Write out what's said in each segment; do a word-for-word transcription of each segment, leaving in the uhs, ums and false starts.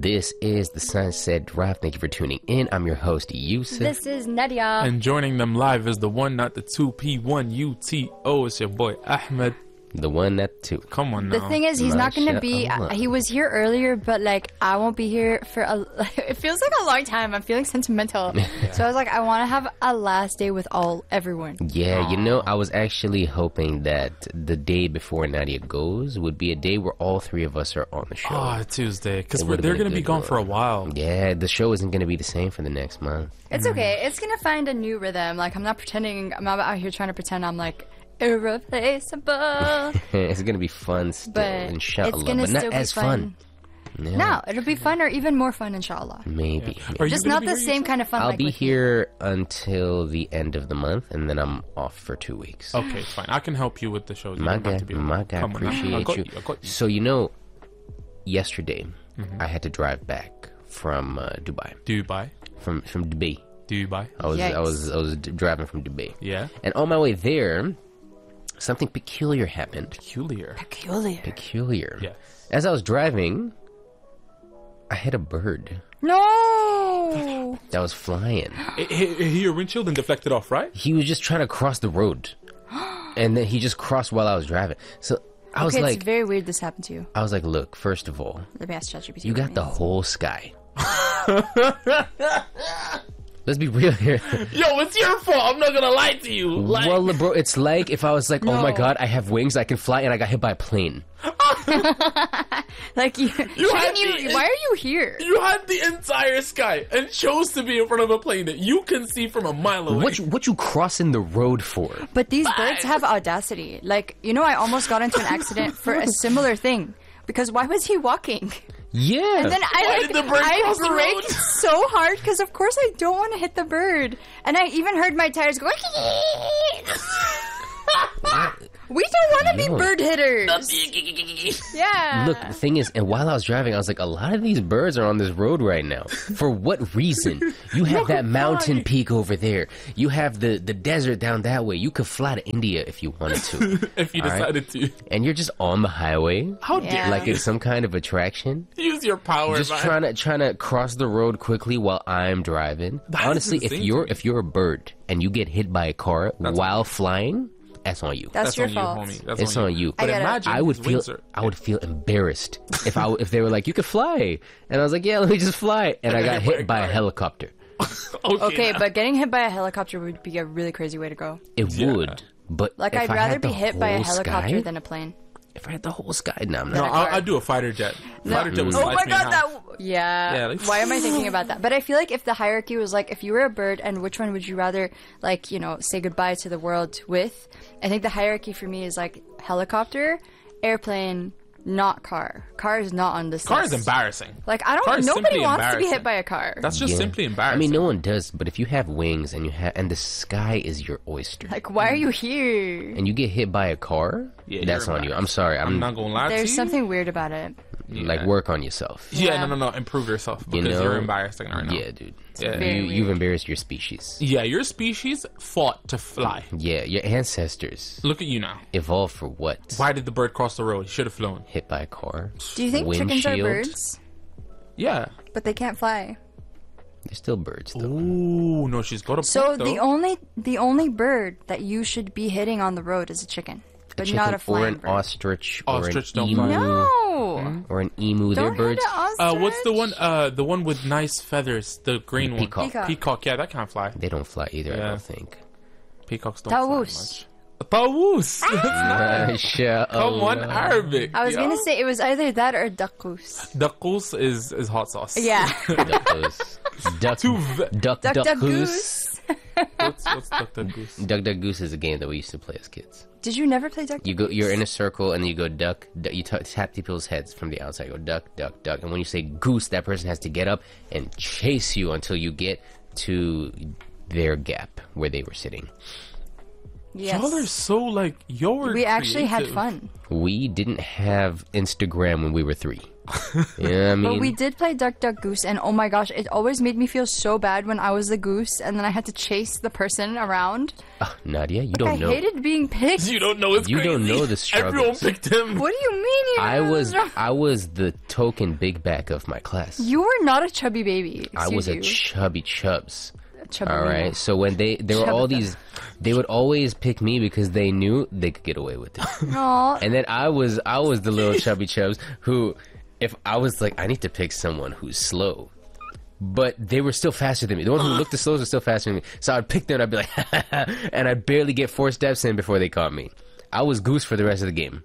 This is the Sunset Drive. Thank you for tuning in. I'm your host, Yusuf. This is Nadia. And joining them live is the one, not the two, P one U T O. It's your boy, Ahmed. The one, that two. Come on now. The thing is, he's not going to be, Mashallah. he was here earlier, but like, I won't be here for a, it feels like a long time. I'm feeling sentimental. Yeah. So I was like, I want to have a last day with all, everyone. Yeah, you know, I was actually hoping that the day before Nadia goes would be a day where all three of us are on the show. Oh, Tuesday. Because It would've they're been a going to be good gone one. for a while. Yeah, the show isn't going to be the same for the next month. It's okay. It's going to find a new rhythm. Like, I'm not pretending, I'm not out here trying to pretend I'm like, irreplaceable. It's going to be fun still, But inshallah, it's gonna but not still be as fun. fun. Yeah, No, it'll be fun or even more fun, inshallah. Maybe. Are maybe. you Just gonna not be the here, same Yusuf? kind of fun. I'll like be with me. here until the end of the month, and then I'm off for two weeks. Okay, fine. I can help you with the shows. You My don't have guy, to be my guy, Come on now. I appreciate got you. I got you. So, you know, yesterday, I had to drive back from uh, Dubai. Dubai. From from Dubai. Dubai. I was I Yikes. was I was d- driving from Dubai. Yeah. And on my way there, something peculiar happened. Peculiar. Peculiar. Peculiar. Yes. As I was driving, I hit a bird No! that was flying. It hit hit your windshield and deflected off, right? He was just trying to cross the road, and then he just crossed while I was driving. So I was Okay, like, it's very weird this happened to you. I was like, look, first of all, Let me ask ChatGPT. you what got it the means. whole sky. Let's be real here. Yo, it's your fault. I'm not going to lie to you. Like, Well, bro, it's like if I was like, oh my No. god, I have wings, I can fly, and I got hit by a plane. Like, you, had shouldn't you, the- why are you here? you had the entire sky and chose to be in front of a plane that you can see from a mile away. What you, what you crossing the road for? But these birds have audacity. Like, you know, I almost got into an accident for a similar thing. Because why was he walking? Yeah. And then I Why like did the bird I cross the road? braked so hard because of course I don't want to hit the bird. And I even heard my tires go. We don't want to be No. bird hitters. Yeah. Look, the thing is, and while I was driving, I was like, a lot of these birds are on this road right now. For what reason? You have that mountain peak over there. You have the, the desert down that way. You could fly to India if you wanted to. if you All right. decided to And you're just on the highway. How Yeah. dare Like it's some kind of attraction. you use your power, Just man. trying to trying to cross the road quickly while I'm driving. That is Honestly, if insane to you're me. if you're a bird and you get hit by a car while flying, that's on you. That's, That's your on fault. you, homie. That's It's on you. But I get it. imagine I would his feel wings are- I would feel embarrassed if I if they were like, you could fly, and I was like, yeah, let me just fly, and I got hit by a helicopter. okay, Okay, now. but getting hit by a helicopter would be a really crazy way to go. It Yeah. would, but Like, if I'd I rather had be the hit by a whole helicopter sky, than a plane. if I had the whole sky. No, I'm No, not. a I'll, car. I'll do a fighter jet. Fighter jet was Oh my god, that. Yeah. Yeah, like- Why am I thinking about that? But I feel like if the hierarchy was like, if you were a bird and which one would you rather, like, you know, say goodbye to the world with? I think the hierarchy for me is like helicopter, airplane, not car. Car is not on this Car is list. embarrassing. Like, I Car don't. is Nobody simply wants to be embarrassing. hit by a car. That's just Yeah. simply I embarrassing. mean, no one does, but if you have wings and you have and the sky is your oyster, Like, why are you here? and you get hit by a car, Yeah, that's you're on you. I'm embarrassed. sorry. I'm, I'm not gonna lie to you. There's something weird about it. like Yeah. work on yourself. Yeah, Yeah. no, no, no. Improve yourself You because know? you're embarrassing right now. Yeah, dude. Yeah. very You, weird. you've embarrassed your species. Yeah, your species fought to fly. Yeah, your ancestors Look at you now. evolved for what? Why did the bird cross the road? He should have flown. Hit by a car. Do you think chickens are Windshield. birds? Yeah. But they can't fly. They're still birds, though. Ooh, no, she's got a point, So though. the only the only bird that you should be hitting on the road is a chicken, but Chicken not a or flying an bird. ostrich or Ostrich an don't emu fly. No, or an emu. They're don't hit birds. an ostrich. Uh, what's the one? Uh, the one with nice feathers, the green one. Peacock. Peacock. Peacock. Yeah, that can't fly. They don't fly either. I Yeah. don't think. Peacocks don't Taus. fly much. Taus. That's nice. Masha Come on, Allah. Arabic. I was yo. gonna say it was either that or dakus. Dakus is is hot sauce. Yeah, Duck goose. Duck, Two v- duck, duck, duck, duck, goose. goose. What's what's duck duck goose? Duck, duck, goose is a game that we used to play as kids. Did you never play duck? You go, you're in a circle, and you go duck. duck you t- tap people's heads from the outside. Go duck, duck, duck. And when you say goose, that person has to get up and chase you until you get to their gap where they were sitting. Yes. Y'all are so like you're. We actually had creative. fun. We didn't have Instagram when we were three. Yeah, I mean, But we did play Duck Duck Goose, and oh my gosh, it always made me feel so bad when I was the goose, and then I had to chase the person around. Ah, Nadia, you I don't know. hated being picked. You don't know it's You crazy. don't know the Everyone struggles. picked him. What do you mean you I know was this? I was the token big back of my class. You were not a chubby baby. I was a Excuse you. chubby chubs. chubby All right. Nemo. So when they there were all Chubby. these, they would always pick me because they knew they could get away with it. Aw. And then I was I was the little chubby chubs who, if I was like, I need to pick someone who's slow, but they were still faster than me. The one who looked the slowest was still faster than me. So I'd pick them and I'd be like, and I'd barely get four steps in before they caught me. I was goose for the rest of the game.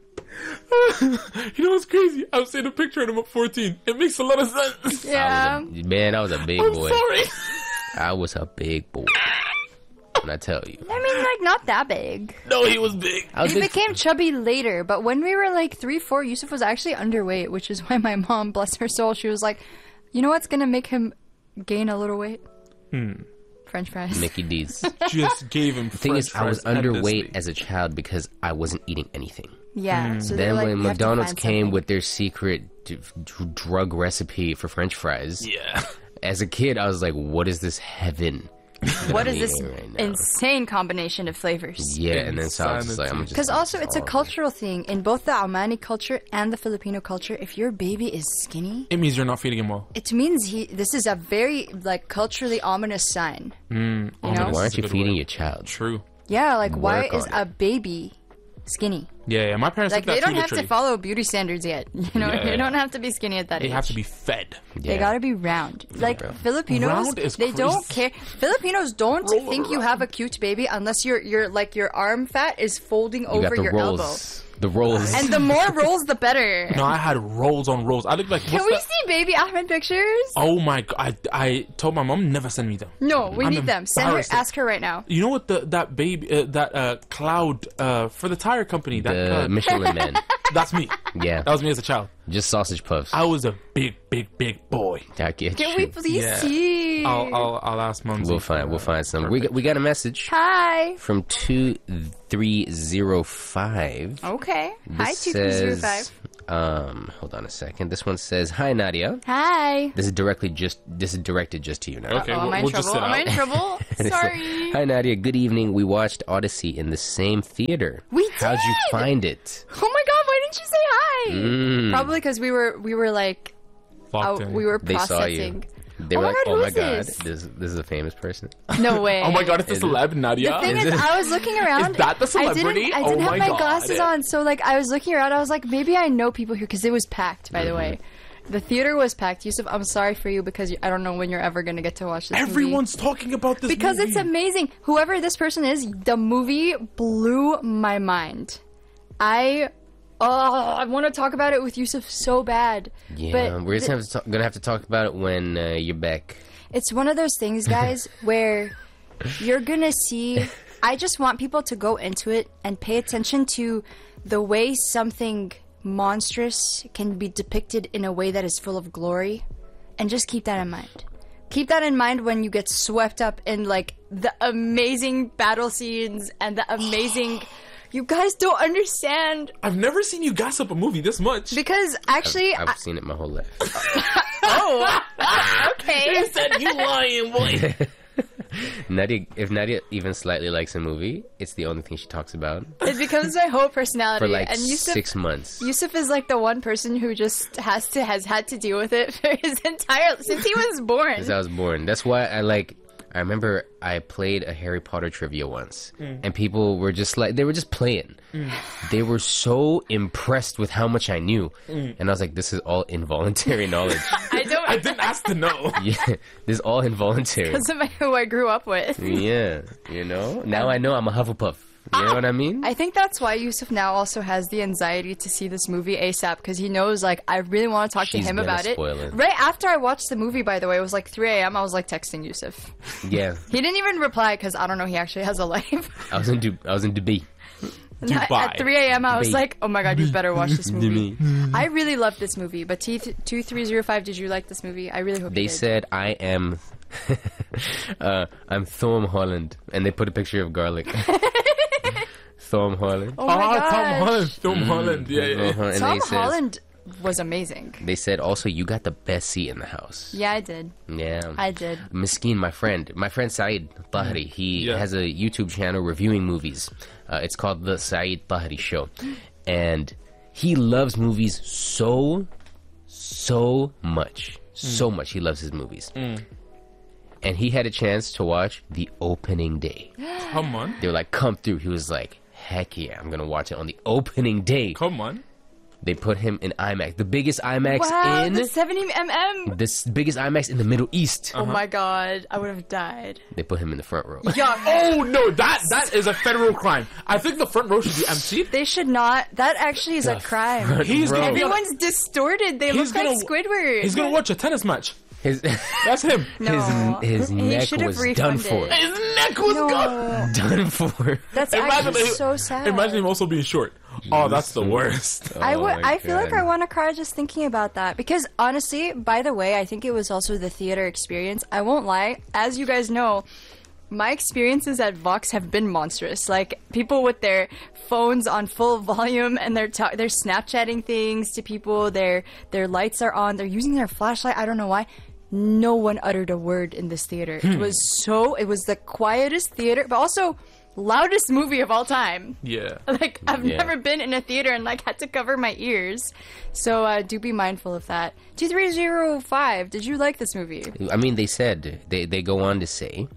You know what's crazy? I was seeing a picture of him at fourteen. It makes a lot of sense. Yeah. I was a, man, I was a big I'm boy. sorry. I was a big boy. When I tell you, I mean, like, not that big. No, he was big. I was He big- became chubby later, but when we were like three, four, Yusuf was actually underweight, which is why my mom, bless her soul, she was like, you know what's gonna make him gain a little weight? French fries. Mickey D's. Just gave him. The thing is, I was fries underweight endlessly. as a child because I wasn't eating anything. Yeah. So they're Then like, when "You have to McDonald's find came something." with their secret d- d- drug recipe for French fries, Yeah. as a kid, I was like, "What is this heaven? that What I'm is this eating right now?" insane combination of flavors? Yeah, and then so I was just like, "I'm just." Because also, it's a oh, cultural thing. In both the Omani culture and the Filipino culture, if your baby is skinny, It means you're not feeding him well. it means he. This is a very like culturally ominous sign. Mm, You know? Why aren't you Good feeding word. your child? True. Yeah, like why Work is on a it. baby skinny? Yeah, yeah. My parents Like took they that don't have to tree. follow beauty standards yet. You know, Yeah. they don't have to be skinny at that They age. have to be fed. They Yeah. gotta be round. Like round. Filipinos, Round is they don't care. crazy. Filipinos don't Roll think you around. have a cute baby unless your your like your arm fat is folding You over got the your rolls. elbow. The rolls. And the more rolls, the better. No, I had rolls on rolls. I looked like. Can what's we that? see baby Ahmed pictures? Oh my god! I, I told my mom never send me them. No, we I'm need them. Send her. embarrassed. Ask her right now. You know what the that baby uh, that uh, cloud uh, for the tire company that the uh, Michelin Man. that's me. Yeah. That was me as a child. Just sausage puffs. I was a big, big, big boy. I get Can you. we please Yeah. see? I'll I'll, I'll ask mom. We'll find. We'll find some. We got, we got a message Hi. from two three zero five. Okay. This Hi, two three zero five. says, um, hold on a second. This one says, "Hi Nadia. Hi. This is directly just. This is directed just to you, Nadia." Okay, Oh, we'll, am I in we'll just trouble? sit Am I out. in trouble? And it said, Sorry. Hi Nadia. Good evening. We watched Odyssey in the same theater. We How'd you did! find it? Oh my god, why didn't you say hi? Mm. Probably because we were we were like Locked oh, in. we were They saw processing. you. They Oh were my like, God, "Oh who my is god, this? this this is a famous person." No way. Oh my god, it's Is the it- celeb Nadia. The thing Is is, it- I was looking around. Is that the I celebrity? didn't, I Oh didn't have my my God. glasses on, so like I was looking around. I was like, maybe I know people here because it was packed. By the Mm-hmm. way, the theater was packed. Yusuf, I'm sorry for you because you, I don't know when you're ever gonna get to watch this. movie. Everyone's talking about this because movie. it's amazing. Whoever this person is, the movie blew my mind. I. Oh, I want to talk about it with Yusuf so bad. Yeah, but we're just the- have to talk, gonna have to talk about it when uh, you're back. It's one of those things, guys, where you're gonna see. I just want people to go into it and pay attention to the way something monstrous can be depicted in a way that is full of glory, and just keep that in mind. Keep that in mind when you get swept up in like the amazing battle scenes and the amazing. You guys don't understand I've never seen you gossip a movie this much. because actually, I've I- seen it my whole life. oh, okay. said you lying, boy. Nadia, if Nadia even slightly likes a movie, it's the only thing she talks about It becomes my whole personality. for like and Yusuf, six months. Yusuf is like the one person who just has to has had to deal with it for his entire since he was born. Since I was born. That's why I like. I remember I played a Harry Potter trivia once, and people were just like, they were just playing. They were so impressed with how much I knew, and I was like, this is all involuntary knowledge. I don't. I didn't ask to know. Yeah, this is all involuntary. Because of who I grew up with. Yeah, you know. Now I know I'm a Hufflepuff. You know what I mean? I think that's why Yusuf now also has the anxiety to see this movie ASAP because he knows like I really want to talk She's to him gonna about it. spoil it. Right after I watched the movie, by the way, it was like three a.m. I was like texting Yusuf. Yeah, He didn't even reply because I don't know. He actually has a life. I was in Du- I was in Dubai. Dubai. At three a.m. I was Dubai. like, oh my god, you better watch this movie. I really loved this movie. But T two three zero five, did you like this movie? I really hope They you did. said I am, uh, I'm Thom Holland, and they put a picture of garlic. Tom Holland. Oh my Ah, gosh. Tom Holland. Tom Holland. Yeah, yeah. Uh-huh, and Tom they says- Holland was amazing. They said also you got the best seat in the house. Yeah, I did. Yeah. I did. Miskeen, my friend, my friend Saeed Tahri, he Yeah. has a YouTube channel reviewing movies. Uh, it's called The Saeed Tahri Show. And he loves movies so, so much. So much he loves his movies. And he had a chance to watch the opening day. Come on. They were like, come through. He was like, heck yeah, I'm going to watch it on the opening day. Come on. They put him in IMAX, the biggest IMAX Wow, in... the seventy millimeter. this biggest IMAX in the Middle East. Oh my god, I would have died. They put him in the front row. Yuck. Oh no, that that is a federal crime. I think the front row should be emptied. They should not. That actually is a crime. He's row. gonna be Everyone's distorted. They He's look like gonna- Squidward. He's gonna watch a tennis match. His, That's him. No. his, his He neck should have was done refunded. for. His neck was gone. No. Done for. That's Imagine actually him- so sad. Imagine him also being short. Oh, that's the worst. I Oh would. my I feel like God. I want to cry just thinking about that because honestly, by the way, I think it was also the theater experience. I won't lie. As you guys know, my experiences at Vox have been monstrous. Like people with their phones on full volume and they're ta- they're Snapchatting things to people. Their their lights are on. They're using their flashlight. I don't know why. No one uttered a word in this theater. It was so. It was the quietest theater, but also loudest movie of all time. Yeah. Like I've Yeah. never been in a theater and like had to cover my ears, so uh, do be mindful of that. Two three zero five. Did you like this movie? I mean, they said, they, they go on to say,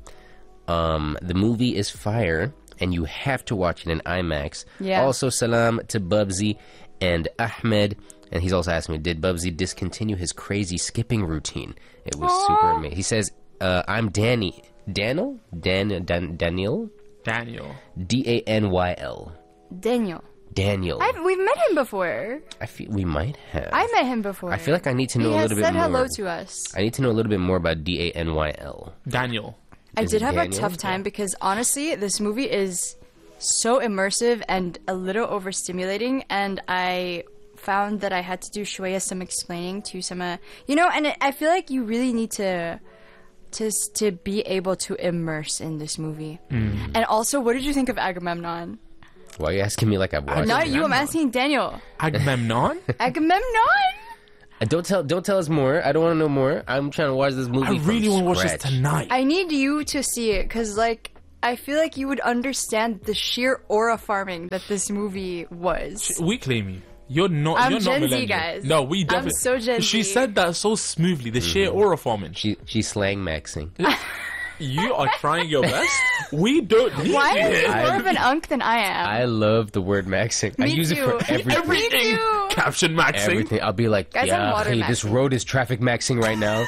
um, the movie is fire and you have to watch it in IMAX. Yeah. Also, salam to Bubsy and Ahmed. And he's also asking me, did Bubsy discontinue his crazy skipping routine? It was super amazing. He says, uh, I'm Danny. Daniel? Dan, Dan, Daniel? Daniel. D A N Y L. Daniel. Daniel. I've, we've met him before. I feel we might have. I met him before. I feel like I need to know he a has little said bit more. hello to us. I need to know a little bit more about D A N Y L. Daniel. I Is did it have Daniel? a tough time because honestly, this movie is so immersive and a little overstimulating, and I found that I had to do Shwaya some explaining to some, uh, you know, and it, I feel like you really need to. To, to be able to immerse in this movie. Mm. And also, what did you think of Agamemnon? Why are you asking me like I've watched Not it? you, I'm asking Daniel. Agamemnon? Agamemnon? Uh, Don't tell don't tell us more. I don't want to know more. I'm trying to watch this movie. I really want want to watch this tonight. I need you to see it because, like, I feel like you would understand the sheer aura farming that this movie was. We claim you. You're not. I'm you're Gen not Z, millennial. guys. No, we I'm definitely. so Gen She Z. said that so smoothly. The sheer aura forming. She she's slang maxing. You are trying your best. We don't need Why you are you here. more of an unk than I am? I love the word maxing. I Me use too. it for everything. Everything. too. Caption maxing. Everything. I'll be like, Guys, I'm yeah, water hey, this maxing. road is traffic maxing right now.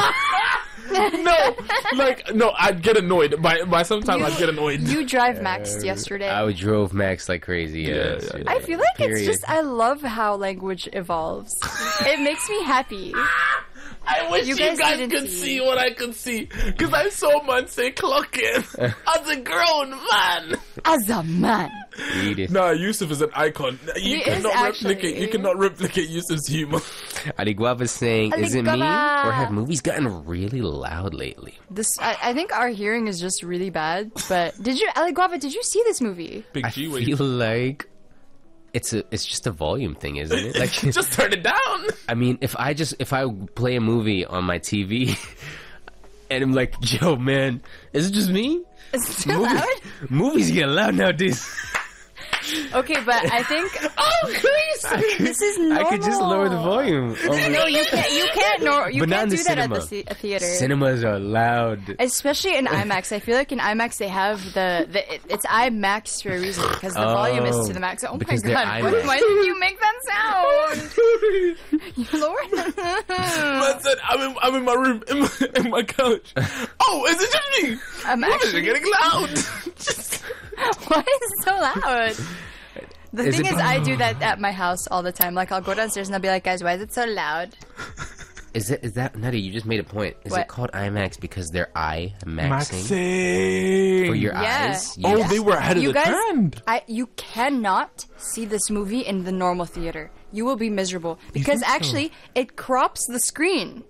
No, like no. I'd get annoyed. By by sometimes I'd get annoyed. You drive maxed yesterday. I drove max like crazy. Yeah, Yeah, yeah, yesterday. I feel like Period. it's just, I love how language evolves. It makes me happy. I wish You you guys guys, didn't could see. see what I could see. Because I saw man say clock in as a grown man. As a man. Read it. Nah, Yusuf is an icon. You He cannot is replicate. actually. You cannot replicate Yusuf's humor. Aliguava's saying, is it me? Aliguava. Or have movies gotten really loud lately? This, I, I think our hearing is just really bad. But did you, Ali Guava, did you see this movie? Big I G feel like it's a it's just a volume thing, isn't it? Like, Just turn it down. I mean, if I just if I play a movie on my T V and I'm like, yo, man, is it just me? Is it too Movie- loud? Movies get loud nowadays. Okay, but I think Oh, Chris. this is normal. I could just lower the volume. Oh my- No, you can't. You can't. Nor you But not can't in the do that at the cinema. the theater. Cinemas are loud. Especially in IMAX. I feel like in IMAX they have the, the it, it's IMAX for a reason because the volume is to the max. Oh because my they're god! Why, IMAX. why did you make that sound? You lowered the Man said, I'm in, I'm in my room, in my, in my couch. Oh, is it just me? I'm Movies actually. are getting loud. Just- Why is it so loud? The Is thing it- is, I do that at my house all the time. Like, I'll go downstairs and I'll be like, guys, why is it so loud? Is it is that Nutty? You just made a point. Is What? it called IMAX because they're eye maxing Maxing. for your Yeah. eyes? Oh, Yes. they were ahead of You the guys, trend. I, you cannot see this movie in the normal theater. You will be miserable because think so? actually, it crops the screen.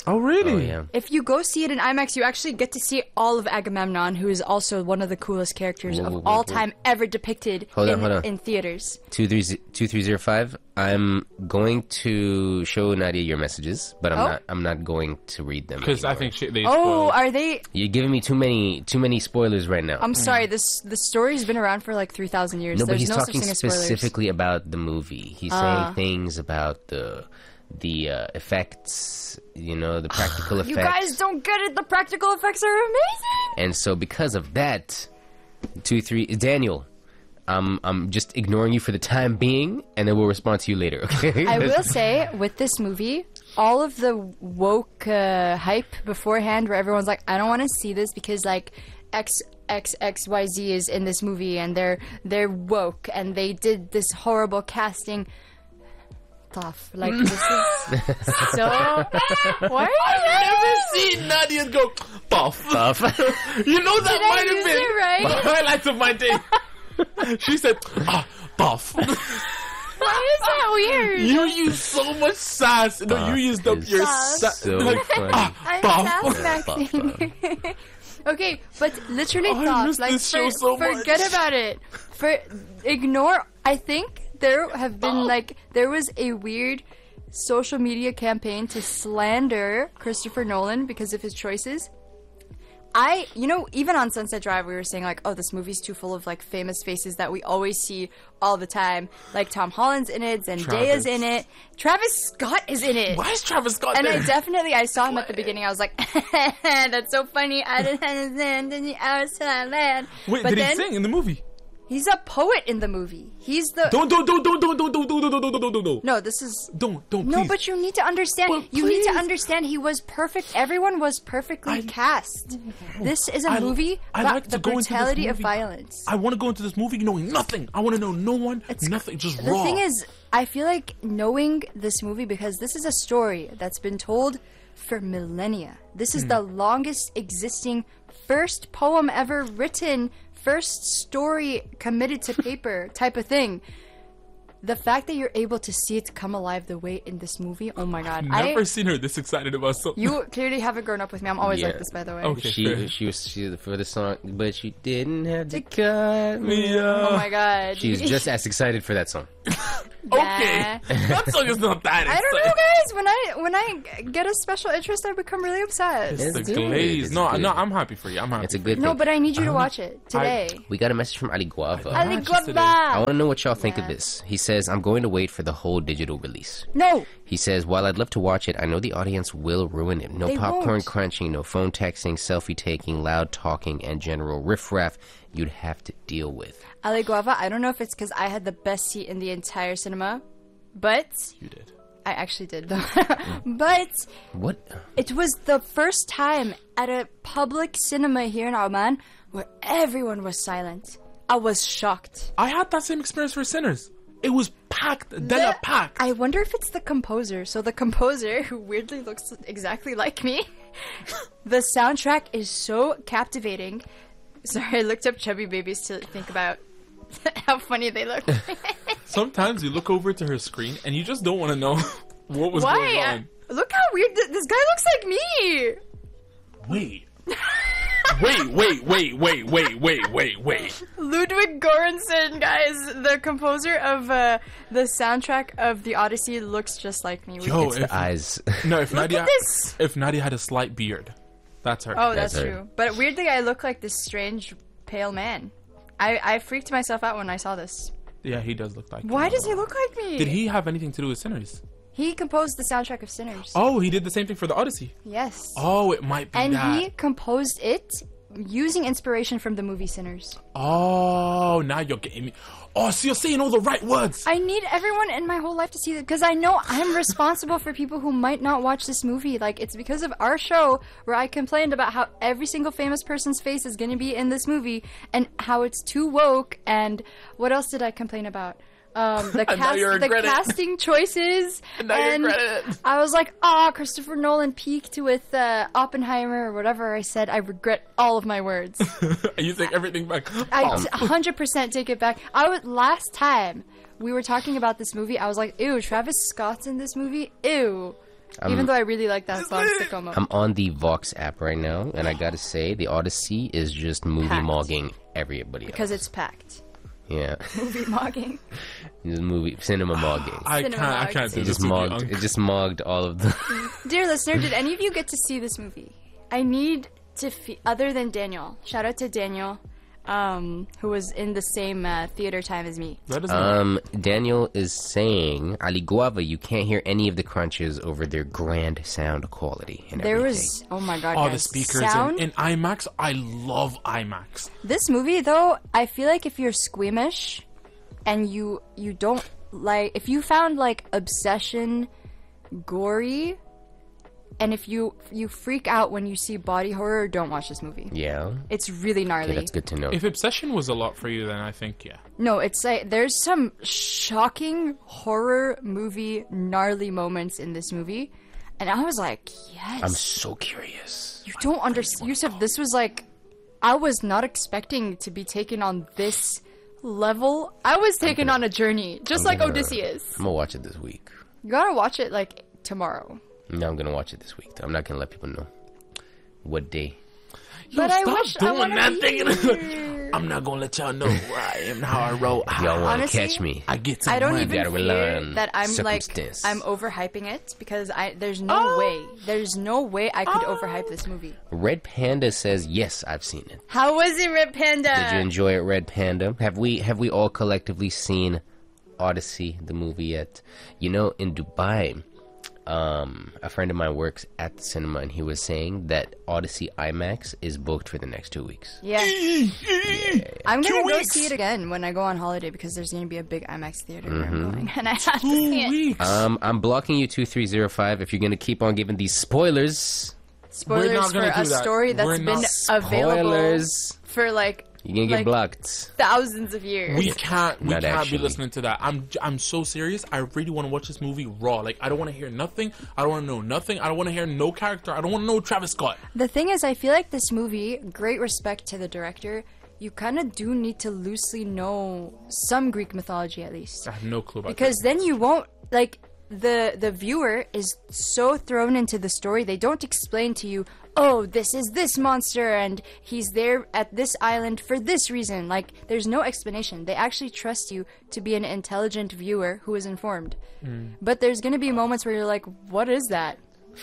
Oh, really? Oh yeah. If you go see it in IMAX, you actually get to see all of Agamemnon, who is also one of the coolest characters Whoa, of whoa, whoa, all whoa. time ever depicted Hold on, in, hold on. in theaters. Two three two three zero five. I'm going to show Nadia your messages, but I'm Oh. not. I'm not going to read them. Because I anymore. think she, they Oh, spoiled. are they? You're giving me too many too many spoilers right now. I'm sorry. This the story's been around for like three thousand years. no, but There's he's no talking such thing as spoilers. specifically about the movie. He's Ah. saying things about the the uh, effects. You know, the practical effects. You guys don't get it. The practical effects are amazing. And so because of that, two three Daniel. I'm I'm just ignoring you for the time being, and then we'll respond to you later. Okay. I will say, with this movie, all of the woke uh, hype beforehand, where everyone's like, "I don't want to see this because like X X X Y Z is in this movie, and they're they're woke, and they did this horrible casting." Tough, like this is so. Why? Never seen Nadia go buff. Buff. You know that Did I might have use been it right? the highlights of my day. She said, ah, buff. Why is that weird? You use so much sass. No, Buff you used up is your Sass. sass. So like, funny. ah, I'm buff. sass-maxing. Okay, but literally, Oh, I thought miss like this for, show so much. forget about it. For ignore. I think there have been like there was a weird social media campaign to slander Christopher Nolan because of his choices. I, you know, even on Sunset Drive, we were saying like, oh, this movie's too full of like famous faces that we always see all the time. Like Tom Holland's in it, Zendaya's Travis. in it, Travis Scott is in it. Why is Travis Scott And there? I definitely, I saw him at the beginning. I was like, that's so funny. I didn't understand in the outside land. Wait, but did then he sing in the movie? he's a poet in the movie. He's the Don't, don't, don't, don't, don't, don't, don't, don't, don't, don't, don't, don't, don't. no. This is Don't, don't, no, please. but you need to understand. But you need to please. understand. He was perfect. Everyone was perfectly I- cast. This is a I- movie I about like to the go into this brutality of movie. violence. I want to go into this movie knowing nothing. I want to know no one, nothing, just The raw. thing is, I feel like knowing this movie because this is a story that's been told for millennia. This is Hmm. the longest existing first poem ever written, first story committed to paper type of thing. The fact that you're able to see it come alive the way in this movie, oh my god. Never I, seen her this excited about something. you clearly haven't grown up with me. I'm always Yeah. like this, by the way. Okay. She fair. she was she for the song, but you didn't have to cut me. Yeah. Oh my god. She's just as excited for that song. Okay. That song is not that I don't know, exciting. guys. When I when I get a special interest, I become really obsessed. It's the It's good. glaze. It's No, good. no, I'm happy for you. I'm happy. It's a for good No, thing. but I need you to I- watch it today. We got a message from Ali Guava. I- Ali watch it today. I Guava. want to know what y'all think of Yeah. this. He says, I'm going to wait for the whole digital release. No. He says, while I'd love to watch it, I know the audience will ruin it. No They popcorn won't. crunching, no phone texting, selfie taking, loud talking, and general riffraff you'd have to deal with. Ali Guava, I don't know if it's because I had the best seat in the entire cinema, but You did. I actually did though. But What? it was the first time at a public cinema here in Oman where everyone was silent. I was shocked. I had that same experience for Sinners. It was packed, then a The- pack. I wonder if it's the composer. So the composer, who weirdly looks exactly like me, the soundtrack is so captivating. Sorry, I looked up chubby babies to think about how funny they look. Sometimes you look over to her screen and you just don't want to know what was Why? going on. Look how weird th- this guy looks like me. Wait. wait, wait, wait, wait, wait, wait, wait, wait. Ludwig Göransson, guys, the composer of uh, the soundtrack of The Odyssey, looks just like me. We Yo, could- if, The eyes. no, if Nadia, at this. if Nadia had a slight beard, that's her. Oh, that's, That's her. true. But weirdly, I look like this strange pale man. I, I freaked myself out when I saw this. Yeah, he does look like. Why him. does he look like me? Did he have anything to do with Sinners? He composed the soundtrack of Sinners. Oh, he did the same thing for the Odyssey. Yes. Oh, it might be and that. he composed it using inspiration from the movie Sinners. Oh, now you're getting me. Oh, so you're saying all the right words. I need everyone in my whole life to see it because I know I'm responsible for people who might not watch this movie. Like, it's because of our show where I complained about how every single famous person's face is going to be in this movie and how it's too woke. And what else did I complain about? Um, the And now cast, you the regret it. casting choices. And now you regret it. I was like, ah, Christopher Nolan peaked with uh, Oppenheimer or whatever I said. I regret all of my words. you take everything back. I Oh. t- one hundred percent take it back. I was last time we were talking about this movie. I was like, "Ew, Travis Scott's in this movie. Ew." I'm, Even though I really like that song, Sicko I'm on the Vox app right now, and I gotta say, the Odyssey is just movie Packed. mogging everybody because else. it's packed. Yeah, Movie mogging. just movie cinema mogging. I can't. I can't do It this just with you, mogged. Unc. It just mogged all of the. Dear listener, did any of you get to see this movie? I need to, fe- other than Daniel, shout out to Daniel, um, who was in the same uh, theater time as me. That is not. Um, Daniel is saying, Ali Guava, you can't hear any of the crunches over their grand sound quality and There everything. was, oh my god, Oh, guys. the speakers Sound. in, in IMAX. I love IMAX. This movie, though, I feel like if you're squeamish and you you don't like, if you found like Obsession gory, and if you you freak out when you see body horror, don't watch this movie. Yeah, It's really gnarly. okay, that's good to know. If Obsession was a lot for you, then I think yeah. No, it's like there's some shocking horror movie gnarly moments in this movie, and I was like, yes. I'm so curious. You don't understand, Yusuf. This was like, I was not expecting to be taken on this level. I was taken on a journey, just like gonna- Odysseus. I'm gonna watch it this week. You gotta watch it like tomorrow. No, I'm gonna watch it this week. Though. I'm not gonna let people know what day. But I stop wish I doing wanna that be thing. here. I'm not gonna let y'all know who I am and how I roll. Y'all wanna Honestly, catch me? I get to I don't win. even gotta rely fear on that I'm like circumstance. I'm overhyping it because I there's no way there's no way I could overhype this movie. Red Panda says yes, I've seen it. How was it, Red Panda? Did you enjoy it, Red Panda? Have we have we all collectively seen Odyssey, the movie yet? You know, in Dubai, um, a friend of mine works at the cinema, and he was saying that Odyssey IMAX is booked for the next two weeks. Yeah. I'm Two gonna go weeks. see it again when I go on holiday because there's gonna be a big IMAX theater where Mm-hmm. I'm going, and I have to Two see it. weeks. Um, I'm blocking you two three zero five if you're gonna keep on giving these spoilers. Spoilers not for gonna a do that. story that's We're been not- available Spoilers. for like You're gonna get like, blocked. thousands of years. We can't. We Not can't actually. be listening to that. I'm. I'm so serious. I really want to watch this movie raw. Like I don't want to hear nothing. I don't want to know nothing. I don't want to hear no character. I don't want to know Travis Scott. The thing is, I feel like this movie, great respect to the director, you kind of do need to loosely know some Greek mythology at least. I have no clue about Because then you won't, like, the the viewer is so thrown into the story, they don't explain to you, oh, this is this monster, and he's there at this island for this reason. Like, there's no explanation. They actually trust you to be an intelligent viewer who is informed. But there's gonna be moments where you're like, what is that?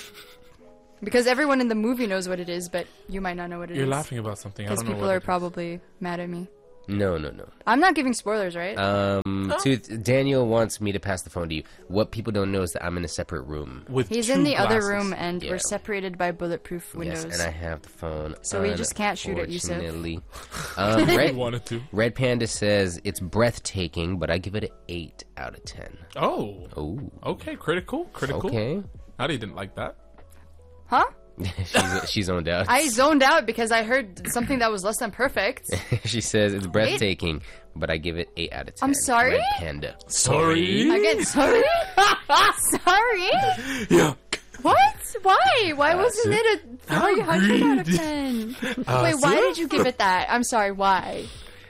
Because everyone in the movie knows what it is, but you might not know what it is. You're laughing about something. I Because don't know people what are it is. probably mad at me. No, no, no. I'm not giving spoilers, right? Um, to, Daniel wants me to pass the phone to you. What people don't know is that I'm in a separate room. With He's two in the other glasses. room, and Yeah. we're separated by bulletproof windows. Yes, and I have the phone. So we just can't shoot at Yusuf. unfortunately. Um, I Red, wanted to. Red Panda says it's breathtaking, but I give it an eight out of ten. Oh. Oh, Okay. Critical. Critical. okay. Nadi didn't like that. Huh? she's she's zoned out. I zoned out because I heard something that was less than perfect. She says it's breathtaking, but I give it eight out of ten. I'm sorry? Red Panda. Sorry. Again, sorry? Sorry? Yeah. What? Why? Why wasn't see? it a three hundred out of Agreed. ten? Uh, Wait, why see? did you give it that? I'm sorry, why?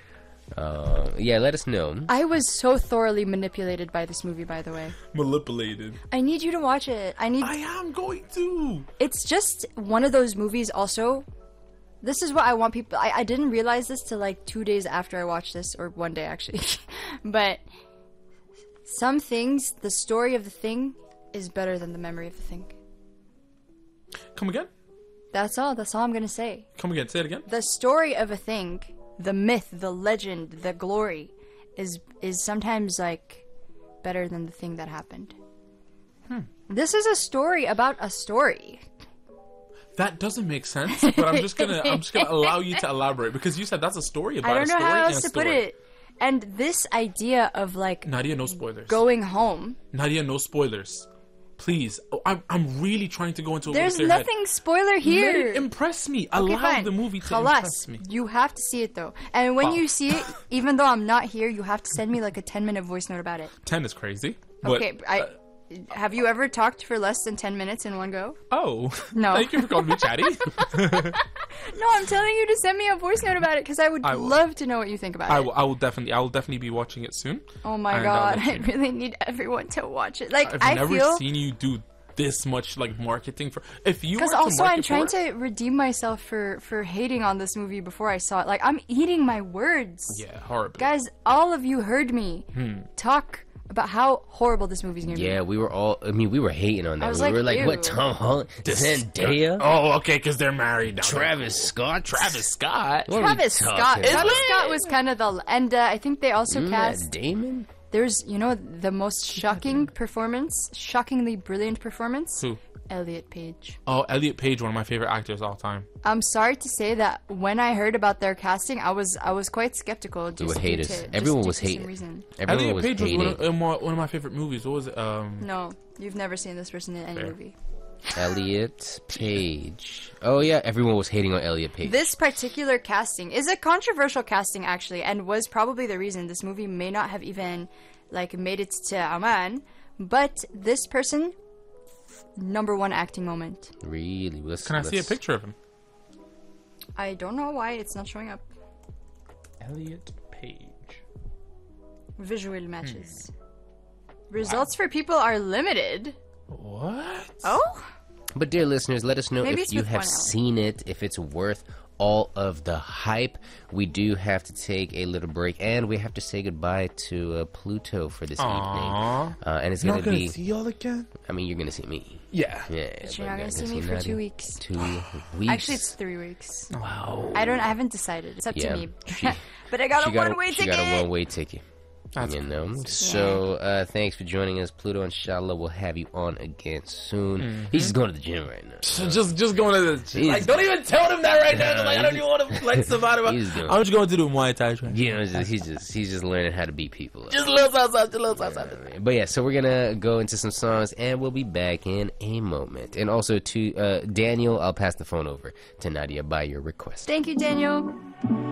Uh, yeah, let us know. I was so thoroughly manipulated by this movie, by the way. Manipulated. I need you to watch it. I need I am going to. it's just one of those movies also. This is what I want people I, I didn't realize this till like two days after I watched this, or one day actually. But some things, the story of the thing is better than the memory of the thing. Come again. That's all. That's all I'm gonna say. Come again. Say it again. The story of a thing, the myth, the legend, the glory, is is sometimes like better than the thing that happened. Hmm. This is a story about a story. That doesn't make sense. But I'm just gonna. I'm just gonna allow you to elaborate because you said that's a story about I don't a know story how and else a to put story. it. And this idea of like Nadia, no spoilers. going home. Nadia, no spoilers. Please. Oh, I'm. I'm really trying to go into a There's really clear head. nothing spoiler Let here. it impress me. Okay, Allow fine. the movie to Khalas. impress me. You have to see it though. And when Oh. you see it, even though I'm not here, you have to send me like a ten minute voice note about it. Ten is crazy. But, Okay, I uh, have you ever talked for less than ten minutes in one go? oh. No. Thank you for calling me chatty. No, I'm telling you to send me a voice note about it because I would I will. love to know what you think about I it. will. I will definitely. I will definitely be watching it soon. Oh my And I'll god, let you I know. really need everyone to watch it. Like I've I never feel seen you do this much like marketing for. If you Because were to also, I'm market trying for it- to redeem myself for for hating on this movie before I saw it. Like, I'm eating my words. Yeah, horrible. Guys, all of you heard me Hmm. talk about how horrible this movie's gonna be. Yeah, we were all. I mean, we were hating on that. I was we like, were like, ew. "What? Tom Holland, Zendaya, Oh, okay, because they're married now. Travis Scott, Travis Scott. What are we Travis talking Scott. about? Travis Scott was kind of the, and uh, I think they also Mm, cast. Matt Damon. There's, you know, the most shocking performance, shockingly brilliant performance. Who? Elliot Page. Oh, Elliot Page, one of my favorite actors of all time. I'm sorry to say that when I heard about their casting, I was I was quite skeptical. Just were due haters. to- just Everyone due was to some hating. reason. Everyone Elliot was Page was hating. one of, in my, one of my favorite movies. What was it? Um, No, you've never seen this person in any Fair. movie. Elliot Page. Oh yeah, everyone was hating on Elliot Page. This particular casting is a controversial casting, actually, and was probably the reason this movie may not have even like made it to Oman. But this person, number one acting moment. Really? Let's, Can I see a let's- picture of him? I don't know why it's not showing up. Elliot Page. Visual matches. Hmm. Results for people are limited. What? Oh? But dear listeners, let us know Maybe if it's you with have one L. seen it, if it's worth all of the hype. We do have to take a little break, and we have to say goodbye to uh, Pluto for this evening. Aww. Uh, and it's Not gonna gonna be. see y'all again? I mean, you're gonna see me. Yeah. Yeah, But you're but not gonna I see guess me for not two in weeks. Two weeks. Actually, it's three weeks. wow. I don't. I haven't decided. It's up Yeah. to me. She- but I got She a got one-way a, she ticket. got a one-way ticket. That's You know. So uh, thanks for joining us, Pluto. Inshallah, we'll have you on again soon. Mm-hmm. He's just going to the gym right now. Just, just going to the He's- like. Don't even tell them that right now. Nah, Like, I he's don't even want to flex about it. he's doing- I'm just going to do Muay Thai training. You know, it's just- he's just he's just learning how to beat people up. Just a little something, just a little something. But yeah, so we're gonna go into some songs, and we'll be back in a moment. And also to uh, Daniel, I'll pass the phone over to Nadia by your request. Thank you, Daniel.